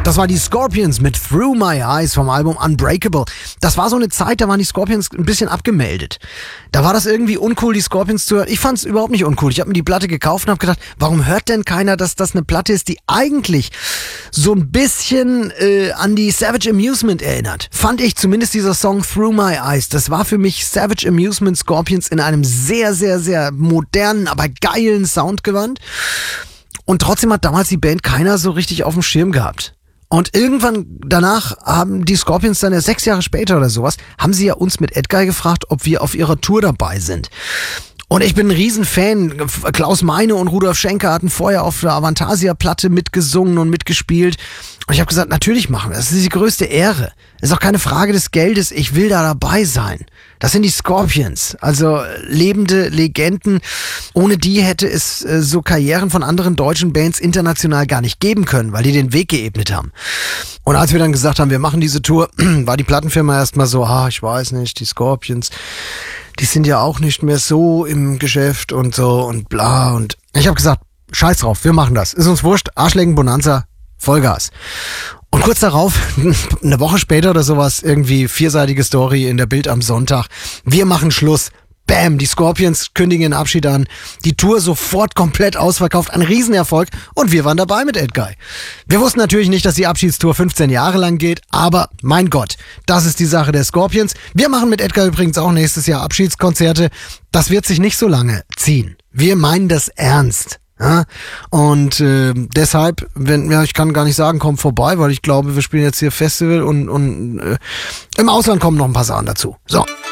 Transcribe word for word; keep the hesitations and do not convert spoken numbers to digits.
Das war die Scorpions mit Through My Eyes vom Album Unbreakable. Das war so eine Zeit, da waren die Scorpions ein bisschen abgemeldet. Da war das irgendwie uncool, die Scorpions zu hören. Ich fand es überhaupt nicht uncool. Ich habe mir die Platte gekauft und habe gedacht, warum hört denn keiner, dass das eine Platte ist, die eigentlich so ein bisschen äh, an die Savage Amusement erinnert. Fand ich zumindest dieser Song Through My Eyes. Das war für mich Savage Amusement Scorpions in einem sehr, sehr, sehr modernen, aber geilen Soundgewand. Und trotzdem hat damals die Band keiner so richtig auf dem Schirm gehabt. Und irgendwann danach haben die Scorpions dann ja sechs Jahre später oder sowas, haben sie ja uns mit Edguy gefragt, ob wir auf ihrer Tour dabei sind. Und ich bin ein Riesenfan. Klaus Meine und Rudolf Schenker hatten vorher auf der Avantasia-Platte mitgesungen und mitgespielt. Und ich habe gesagt, natürlich machen wir das. Das ist die größte Ehre. Das ist auch keine Frage des Geldes. Ich will da dabei sein. Das sind die Scorpions. Also lebende Legenden. Ohne die hätte es äh, so Karrieren von anderen deutschen Bands international gar nicht geben können, weil die den Weg geebnet haben. Und als wir dann gesagt haben, wir machen diese Tour, war die Plattenfirma erstmal so, ah, ich weiß nicht, die Scorpions, die sind ja auch nicht mehr so im Geschäft und so und bla. Und ich habe gesagt, scheiß drauf, wir machen das. Ist uns wurscht, Arschlecken Bonanza, Vollgas. Und kurz darauf, eine Woche später oder sowas, irgendwie vierseitige Story in der Bild am Sonntag. Wir machen Schluss. Bam, die Scorpions kündigen den Abschied an. Die Tour sofort komplett ausverkauft. Ein Riesenerfolg. Und wir waren dabei mit Edguy. Wir wussten natürlich nicht, dass die Abschiedstour fünfzehn Jahre lang geht. Aber mein Gott, das ist die Sache der Scorpions. Wir machen mit Edguy übrigens auch nächstes Jahr Abschiedskonzerte. Das wird sich nicht so lange ziehen. Wir meinen das ernst. Ja, und äh, deshalb, wenn ja, ich kann gar nicht sagen, kommt vorbei, weil ich glaube, wir spielen jetzt hier Festival und, und äh, im Ausland kommen noch ein paar Sachen dazu. So.